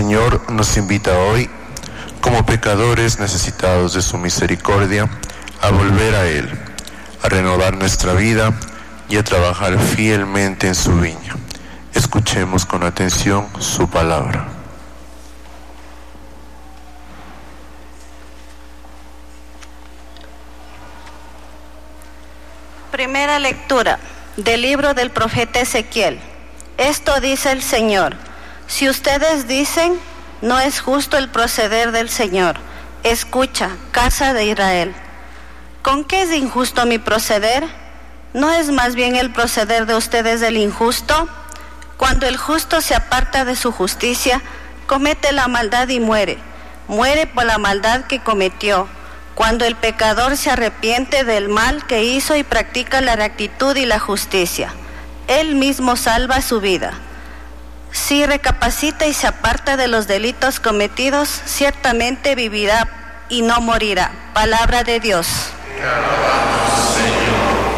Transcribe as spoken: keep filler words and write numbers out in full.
Señor nos invita hoy, como pecadores necesitados de su misericordia, a volver a Él, a renovar nuestra vida y a trabajar fielmente en su viña. Escuchemos con atención su palabra. Primera lectura del libro del profeta Ezequiel. Esto dice el Señor: si ustedes dicen, no es justo el proceder del Señor, escucha, casa de Israel. ¿Con qué es injusto mi proceder? ¿No es más bien el proceder de ustedes el injusto? Cuando el justo se aparta de su justicia, comete la maldad y muere. Muere por la maldad que cometió. Cuando el pecador se arrepiente del mal que hizo y practica la rectitud y la justicia, él mismo salva su vida. Si recapacita y se aparta de los delitos cometidos, ciertamente vivirá y no morirá. Palabra de Dios. Te alabamos, Señor.